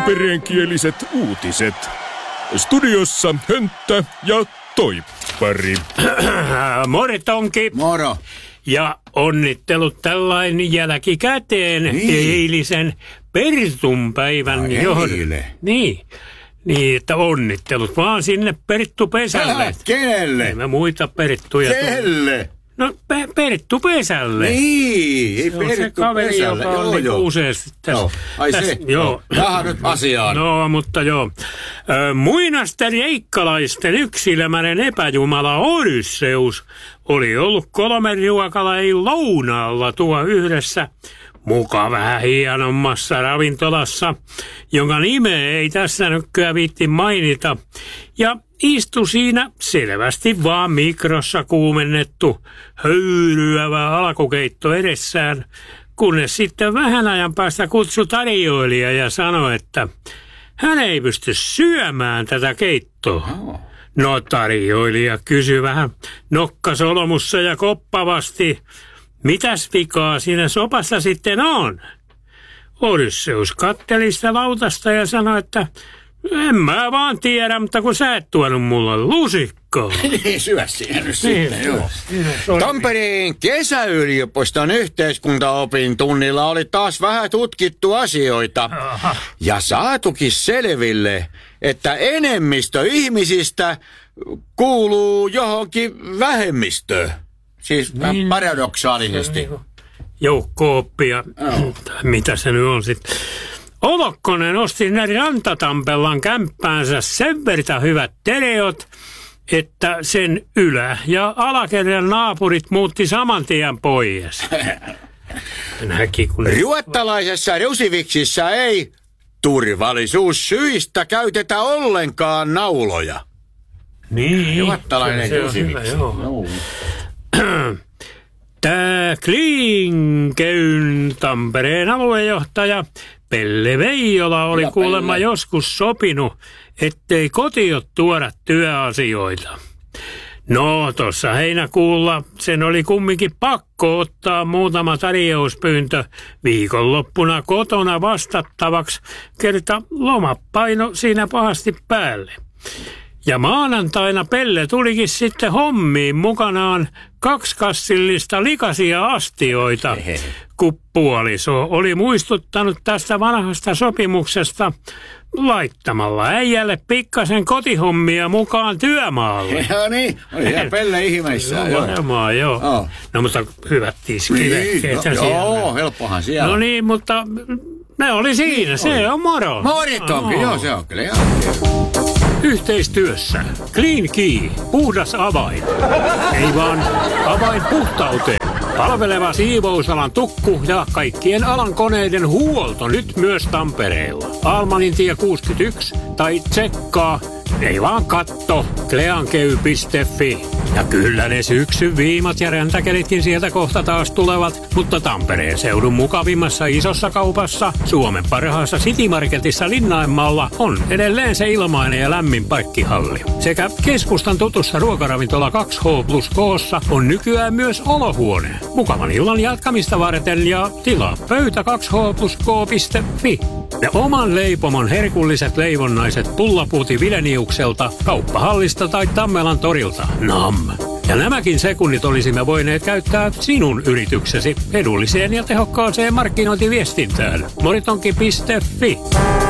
tampereenkieliset uutiset. Studiossa Hönttä ja Toippari. Moro Tonki. Moro. Ja onnittelut tällainen jälkikäteen eilisen Pertun päivän Eilen? Niin, että onnittelut vaan sinne Perttu Pesälle. Kenelle? Ei me muita Perttuja. Kelle? No Perttu Pesälle. Niin, ei Se on Perttu se kaveri, Pesälle. joka on niin useasti tässä. Joo. Ai se? Joo. Tähän nyt asiaan. No, mutta joo. Muinasten jeikkalaisten yksilömäinen epäjumala Odysseus oli ollut 3 ruokalajin lounaalla tuo yhdessä muka vähän hienommassa ravintolassa, jonka nimeä ei tässä nykyään viitti mainita, ja istui siinä selvästi vaan mikrossa kuumennettu höyryävä alkukeitto edessään, kunnes sitten vähän ajan päästä kutsui tarjoilija ja sanoi, että hän ei pysty syömään tätä keittoa. No tarjoilija kysyi vähän nokkasolmussa ja koppavasti, mitäs vikaa siinä sopassa sitten on? Odysseus katteli sitä lautasta ja sanoi, että en mä vaan tiedä, mutta kun sä et tuonut mulle lusikkaa. Niin, syö siihen nyt sitten, joo. Tampereen kesäyliopiston yhteiskuntaopin tunnilla oli taas vähän tutkittu asioita. Ja saatukin selville, että enemmistö ihmisistä kuuluu johonkin vähemmistöön. Siis niin, paradoksaalisesti. Joukko-oppia, mitä se nyt on sitten. Olokkonen osti näin Rantatampellan kämppäänsä sen verran hyvät teleot, että sen ylä- ja alakerran naapurit muutti saman tien pois. Ruottalaisessa Rusiviksissä ei turvallisuussyistä käytetä ollenkaan nauloja. Niin. Ruottalainen Rusiviksi. Tämä Kliinkeyn Tampereen aluejohtaja Pelle Veijola oli kuulemma joskus sopinut, ettei kotiin tuoda työasioita. No, tuossa heinäkuulla sen oli kumminkin pakko ottaa muutama tarjouspyyntö viikonloppuna kotona vastattavaksi, kerta lomapaino siinä pahasti päälle. Ja maanantaina Pelle tulikin sitten hommiin mukanaan 2 kassillista likaisia astioita, kun puoliso oli muistuttanut tästä vanhasta sopimuksesta laittamalla äijälle pikkasen kotihommia mukaan työmaalle. Joo niin, oli ihan Pelle ihmeissään. Varmaan, joo. No mutta hyvät tiskivehkeet siellä. Joo, helppohan siellä. No niin, mutta ne oli siinä, se on moro. Morit onkin, joo se on kyllä ihan. Yhteistyössä Clean Key, puhdas avain. Ei vaan avain puhtauteen. Palveleva siivousalan tukku ja kaikkien alan koneiden huolto nyt myös Tampereella. Almanintie 61 tai tsekkaa, ei vaan katto, cleankey.fi. Ja kyllä ne syksyn viimat ja räntäkelitkin sieltä kohta taas tulevat, mutta Tampereen seudun mukavimmassa isossa kaupassa, Suomen parhaassa City Marketissa Linnainmaalla on edelleen se ilmainen ja lämmin parkkihalli. Sekä keskustan tutussa ruokaravintola 2H+K:ssa on nykyään myös olohuone. Mukavan illan jatkamista varten ja tilaa pöytä 2H+K.fi. Ja oman leipomon herkulliset leivonnaiset pullapuuti Vileniukselta, Kauppahallista tai Tammelan torilta. Nam! Ja nämäkin sekunnit olisimme voineet käyttää sinun yrityksesi edulliseen ja tehokkaaseen markkinointiviestintään. Moritonki.fi